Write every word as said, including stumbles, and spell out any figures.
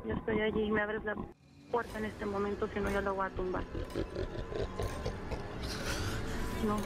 Yo estoy allí, me abres la puerta en este momento, si no yo lo voy a tumbar. No.